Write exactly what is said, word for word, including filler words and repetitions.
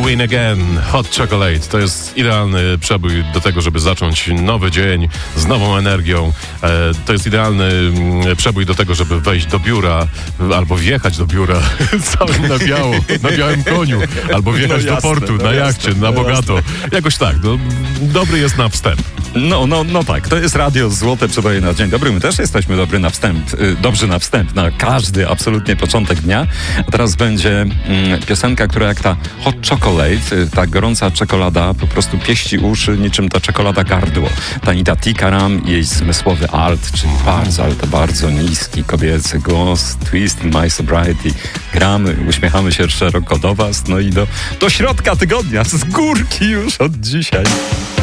Win Again, Hot Chocolate. To jest idealny przebój do tego, żeby zacząć nowy dzień z nową energią. E, to jest idealny mm, przebój do tego, żeby wejść do biura albo wjechać do biura całym na biało, na białym koniu, albo wjechać no jasne, do portu, no na jasne, jachcie, no na bogato. jasne. Jakoś tak, no, dobry jest na wstęp. No, no, no tak, to jest radio Złote Przeboje na dzień dobry. My też jesteśmy dobry na wstęp, y, dobrzy na wstęp, na każdy absolutnie początek dnia. A teraz będzie mm, piosenka, która jak ta hot chocolate, y, ta gorąca czekolada po prostu pieści uszy niczym ta czekolada gardło. Ta Anita Tikaram i jej zmysłowy alt, czyli bardzo, ale to bardzo niski kobiecy głos, twist in my sobriety. Gramy, uśmiechamy się szeroko do was, no i do, do środka tygodnia, z górki już od dzisiaj.